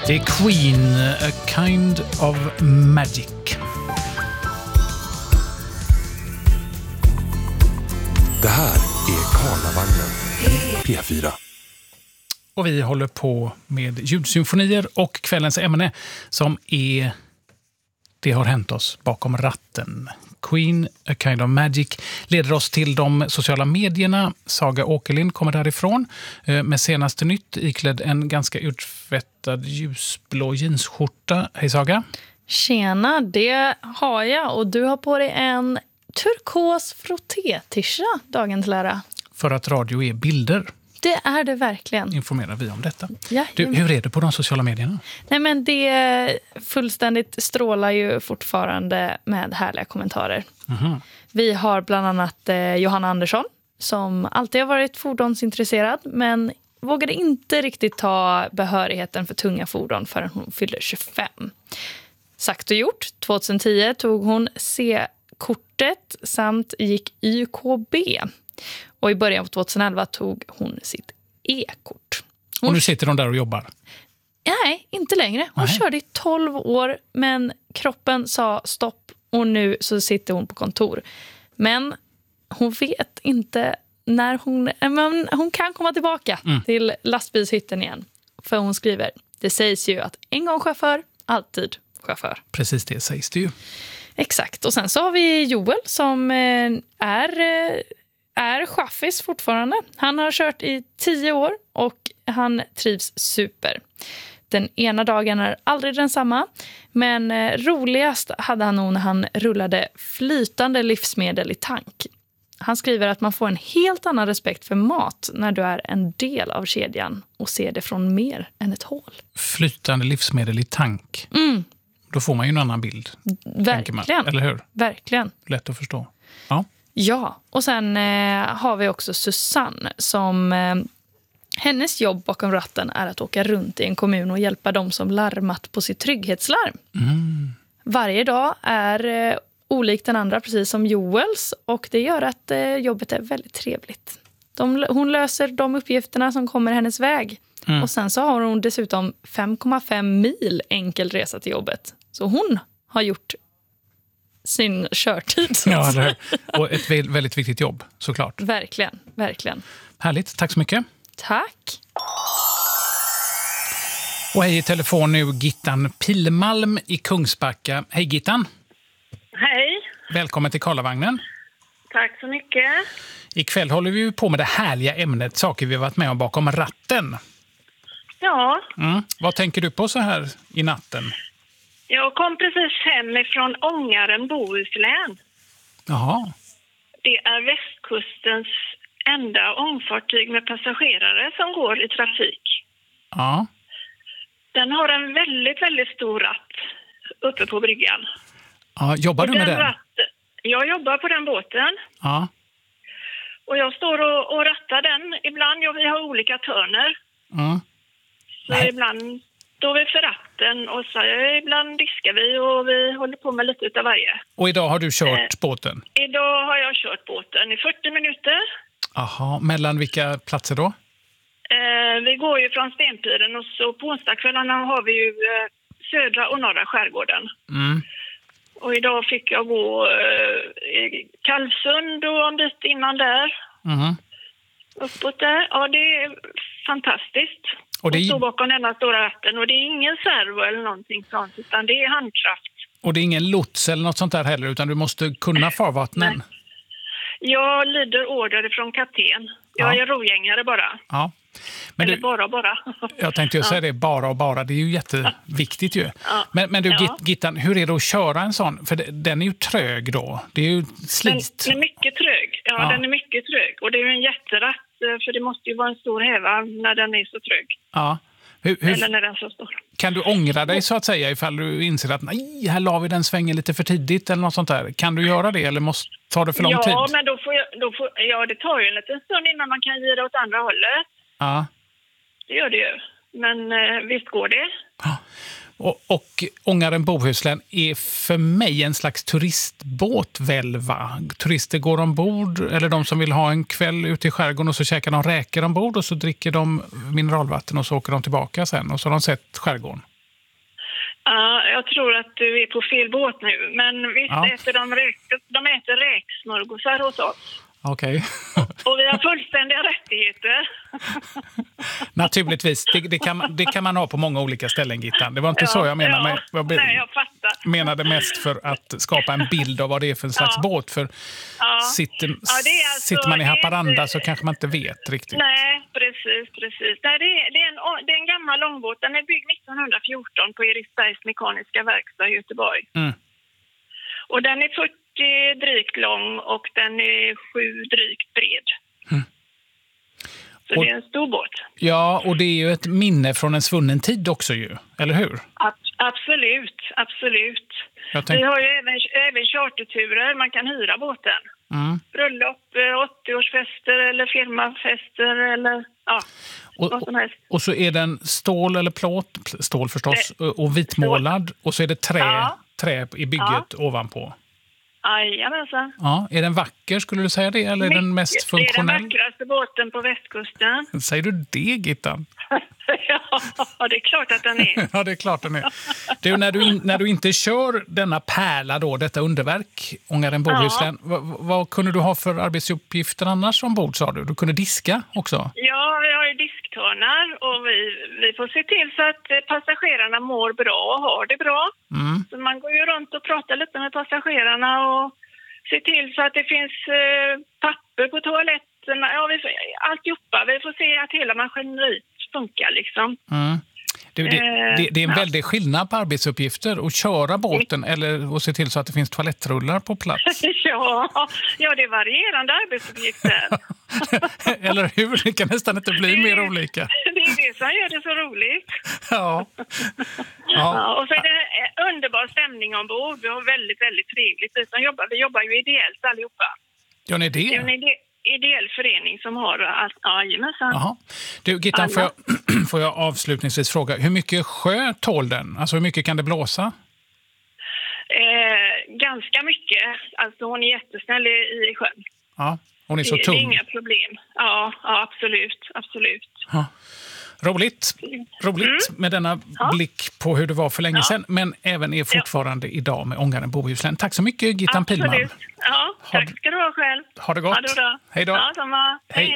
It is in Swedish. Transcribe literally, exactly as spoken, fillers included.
Det är Queen, A Kind of Magic. Det här är Karlavagnen, P fyra. Och vi håller på med ljudsymfonier och kvällens ämne som är Det har hänt oss bakom ratten. Queen, A Kind of Magic leder oss till de sociala medierna. Saga Åkerlind kommer därifrån med senaste nytt iklädd en ganska urtvättad ljusblå jeansskjorta. Hej Saga. Tjena, det har jag och du har på dig en turkos frotté-tisha, dagens lära. För att radio är bilder. Det är det verkligen. Informerar vi om detta. Ja, du, hur är det på de sociala medierna? Nej, men det fullständigt strålar ju fortfarande med härliga kommentarer. Mm-hmm. Vi har bland annat eh, Johanna Andersson som alltid har varit fordonsintresserad men vågade inte riktigt ta behörigheten för tunga fordon förrän hon fyllde tjugofem. Sagt och gjort, tjugohundratio tog hon C-kortet samt gick Y K B. Och i början på tjugoelva tog hon sitt E-kort. Hon... Och nu sitter de där och jobbar? Nej, inte längre. Hon Nej. körde i tolv år, men kroppen sa stopp och nu så sitter hon på kontor. Men hon vet inte när hon... Men hon kan komma tillbaka mm. till lastbilshytten igen. För hon skriver, det sägs ju att en gång chaufför, alltid chaufför. Precis det sägs det ju. Exakt. Och sen så har vi Joel som är... är chaffis fortfarande. Han har kört i tio år och han trivs super. Den ena dagen är aldrig densamma, men roligast hade han nog när han rullade flytande livsmedel i tank. Han skriver att man får en helt annan respekt för mat när du är en del av kedjan och ser det från mer än ett hål. Flytande livsmedel i tank. Mm. Då får man ju en annan bild. Verkligen. Eller hur? Verkligen. Lätt att förstå. Ja. Ja, och sen eh, har vi också Susanne som eh, hennes jobb bakom ratten är att åka runt i en kommun och hjälpa dem som larmat på sitt trygghetslarm. Mm. Varje dag är eh, olik den andra, precis som Joels, och det gör att eh, jobbet är väldigt trevligt. De, hon löser de uppgifterna som kommer hennes väg. Mm. Och sen så har hon dessutom fem komma fem mil enkel resa till jobbet. Så hon har gjort sin körtid. Ja, det och ett väldigt viktigt jobb, såklart. Verkligen, verkligen. Härligt, tack så mycket. Tack. Och hej i telefon nu, Gittan Pilmalm i Kungsbacka. Hej Gittan. Hej. Välkommen till Karlavagnen. Tack så mycket. Ikväll håller vi på med det härliga ämnet, saker vi har varit med om bakom ratten. Ja. Mm. Vad tänker du på så här i natten? Jag kom precis hem ifrån Ångaren, Bohuslän. Jaha. Det är västkustens enda ångfartyg med passagerare som går i trafik. Ja. Den har en väldigt, väldigt stor ratt uppe på bryggan. Ja, jobbar och du med den? den? Ratten, jag jobbar på den båten. Ja. Och jag står och, och rattar den. Ibland, ja, vi har olika törner. Mm. Så Nej. ibland... Då är vi för ratten och så ibland diskar vi och vi håller på med lite utav varje. Och idag har du kört eh, båten? Idag har jag kört båten i fyrtio minuter. Aha, mellan vilka platser då? Eh, vi går ju från Stenpiren och så på onsdagskvällarna har vi ju eh, södra och norra skärgården. Mm. Och idag fick jag gå eh, i Kalvsund och en bit innan där. Mm. Uppåt där. Ja, det är fantastiskt. Och det är... och stå bakom denna stora ratten. Och det är ingen servo eller någonting sånt, utan det är handkraft. Och det är ingen lots eller något sånt där heller, utan du måste kunna farvattnen? Nej. Jag lyder order från kapten. Jag ja. är rogängare bara. Ja. Men eller du, bara bara. Jag tänkte ju ja. säga det, bara och bara. Det är ju jätteviktigt ju. Ja. Men, men du, ja. Gittan, hur är det att köra en sån? För den är ju trög då. Det är ju slit. Den är mycket trög. Ja, ja, den är mycket trög. Och det är ju en jätteratt, för det måste ju vara en stor häva när den är så trög. Ja. Hur, hur, eller när den är så stor. Kan du ångra dig så att säga ifall du inser att nej, här la vi den svängen lite för tidigt eller något sånt där? Kan du göra det eller måste ta det för lång ja, tid? Ja, men då får jag, då får, ja, det tar ju en liten stund innan man kan gira åt andra hållet. Ja. Det gör det ju. Men eh, visst går det. Ja. Och, och Ångaren Bohuslän är för mig en slags turistbåt väl, va? Turister går ombord, eller de som vill ha en kväll ute i skärgården och så käkar de räkor ombord och så dricker de mineralvatten och så åker de tillbaka sen och så har de sett skärgården. Ja, jag tror att du är på fel båt nu. Men visst Ja. äter de, räk, de äter räksmörgåsar hos oss. Okej. Och vi har fullständiga rättigheter. Naturligtvis. Det, det, kan, man- det kan man ha på många olika ställen, Gittan. Det var inte så jag menade. Ja, Med, jag be- nej, jag fattar. menade mest för att skapa en bild av vad det är för en slags Ja. båt. För Ja. sitter, Ja, det är alltså- sitter man i det är Haparanda inte- så kanske man inte vet riktigt. Nej, precis, precis. Nej, det, är, det, är en, det är en gammal långbåt. Den är byggd nittonhundrafjorton på Eriksbergs mekaniska verkstad i Göteborg. Mm. Och den är fyrtio drygt lång och den är sju drygt bred. Mm. Så Och- det är en stor båt. Ja, och det är ju ett minne från en svunnen tid också ju. Eller hur? Ab- absolut, absolut. Jag Vi tänk, har ju även, även charterturer. Man kan hyra båten. mm. Bröllop, eh, åttioårsfester eller firmafester eller ja, vad och, som helst. och så är den stål eller plåt, stål förstås, och vitmålad. Och så är det trä, Ja. trä i bygget ovanpå. Jajamensan. Ja, är den vacker, skulle du säga det? Eller är den mest Det är den funktionell? vackraste båten på västkusten. Säger du det, Gittan? Ja, det är klart att den är. Ja, det är klart den är. Du, när, du in, när du inte kör denna pärla, då, detta underverk, Ångaren Bohuslän, vad, vad kunde du ha för arbetsuppgifter annars ombord, sa du? Du kunde diska också? Ja, vi har ju disktörnar och vi, vi får se till så att eh, passagerarna mår bra och har det bra. Mm. Så man går ju runt och pratar lite med passagerarna och ser till så att det finns eh, papper på toaletterna. Ja, vi, alltihopa. Vi får se att hela maskineriet funkar liksom. Mm. Du, det, Eh, det, det är en ja. väldig skillnad på arbetsuppgifter att köra båten eller att se till så att det finns toalettrullar på plats. Ja, ja, det är varierande arbetsuppgifter. Eller hur? Det kan nästan inte bli mer olika. Det är det som gör det så roligt. Ja. Ja, Ja. och så är det en underbar stämning ombord. Vi har väldigt, väldigt trevligt. Vi, som jobbar, vi jobbar ju ideellt allihopa. Gör ni Det är en det? ide ideell förening som har allt. Ja, jajamensan. Jaha. Du, Gittan, får jag, får jag avslutningsvis fråga, hur mycket sjö tål den? Alltså hur mycket kan det blåsa? Eh, ganska mycket. Alltså hon är jättesnäll i, i sjön. Ja, hon är så det, det är tung. inga problem. Ja, ja absolut. absolut. Ja. Roligt, roligt med denna Ja. blick på hur det var för länge sedan, men även är fortfarande idag med Ångaren Bohuslän. Tack så mycket, Gittan Pilman. Absolut. Ja, tack ska du ha själv. Ha det gott. Ha det bra. Hej då. Ja, samma. Hej.